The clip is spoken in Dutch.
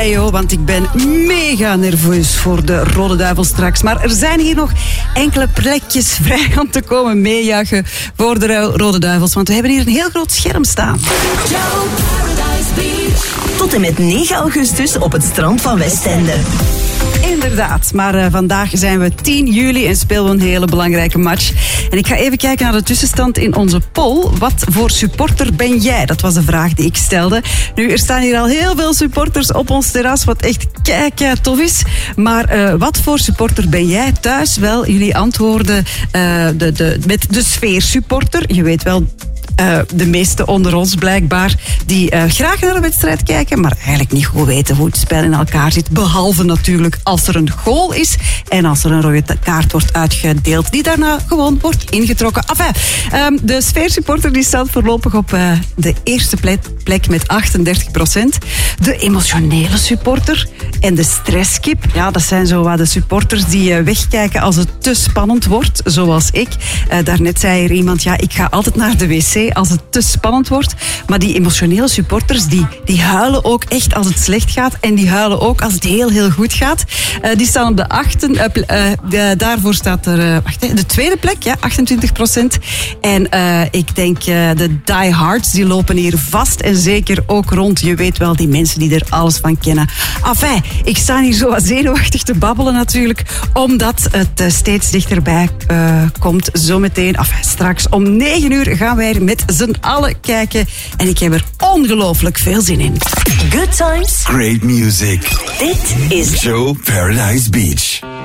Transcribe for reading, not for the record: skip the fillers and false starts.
Ejo, want ik ben mega nerveus voor de Rode Duivels straks. Maar er zijn hier nog enkele plekjes vrij om te komen meejagen voor de Rode Duivels. Want we hebben hier een heel groot scherm staan. Tot en met 9 augustus op het strand van Westende. Inderdaad, maar vandaag zijn we 10 juli en spelen we een hele belangrijke match. En ik ga even kijken naar de tussenstand in onze poll. Wat voor supporter ben jij? Dat was de vraag die ik stelde. Nu, er staan hier al heel veel supporters op ons terras, wat echt kei tof is. Maar wat voor supporter ben jij thuis? Wel, jullie antwoorden met de sfeersupporter. Je weet wel... de meeste onder ons blijkbaar, die graag naar de wedstrijd kijken, maar eigenlijk niet goed weten hoe het spel in elkaar zit. Behalve natuurlijk als er een goal is en als er een rode kaart wordt uitgedeeld, die daarna gewoon wordt ingetrokken. Enfin, de sfeersupporter die staat voorlopig op de eerste plek met 38%. De emotionele supporter en de stresskip, ja, dat zijn zo wat de supporters die wegkijken als het te spannend wordt, zoals ik. Daarnet zei er iemand, ja, ik ga altijd naar de wc als het te spannend wordt. Maar die emotionele supporters, die huilen ook echt als het slecht gaat. En die huilen ook als het heel, heel goed gaat. Die staan op de daarvoor staat er de tweede plek, ja, 28%. En ik denk de diehards, die lopen hier vast en zeker ook rond. Je weet wel, die mensen die er alles van kennen. Enfin, ik sta hier zo wat zenuwachtig te babbelen natuurlijk. Omdat het steeds dichterbij komt. Zometeen, enfin, straks om 9 uur gaan wij er met z'n allen kijken. En ik heb er ongelooflijk veel zin in. Good times. Great music. Dit is Joe Paradise Beach.